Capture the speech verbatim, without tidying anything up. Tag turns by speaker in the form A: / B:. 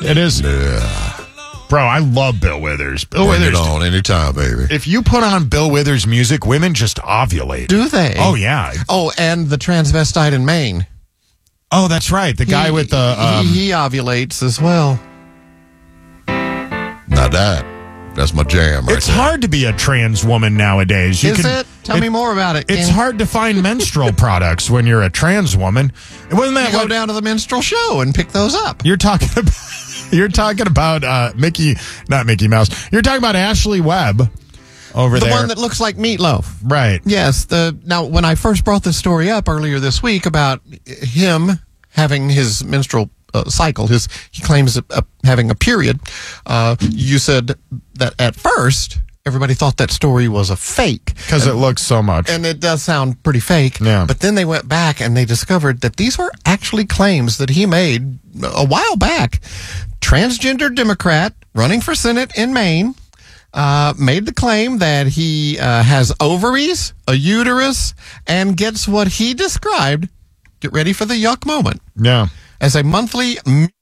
A: It is.
B: Yeah.
A: Bro, I love Bill Withers. Bill
B: Bring
A: Withers.
B: it on anytime, baby.
A: If you put on Bill Withers music, women just ovulate.
C: Do they?
A: Oh, yeah.
C: Oh, and the transvestite in Maine.
A: Oh, that's right. The guy
C: He-
A: with the... Um,
C: he, he ovulates as well.
B: Now that, that's my jam right
A: it's
B: there.
A: hard to be a trans woman nowadays. You
C: Is
A: can,
C: it? Tell me more about it.
A: It's
C: Ken.
A: hard to find menstrual products when you're a trans woman. Wasn't that
C: You go
A: what
C: down to the minstrel show and pick those up.
A: you're talking about? You're talking about uh, Mickey, not Mickey Mouse. You're talking about Ashley Webb over
C: The
A: there.
C: one that looks like Meatloaf.
A: right.
C: Yes. The now, when I first brought this story up earlier this week about him having his menstrual uh, cycle, his he claims uh, having a period. Uh, you said that at first everybody thought that story was a fake
A: Because it looks so much.
C: and it does sound pretty fake.
A: Yeah.
C: But then they went back and they discovered that these were actually claims that he made a while back. Transgender Democrat running for Senate in Maine uh, made the claim that he uh, has ovaries, a uterus, and gets what he described, get ready for the yuck moment,
A: yeah.
C: as a monthly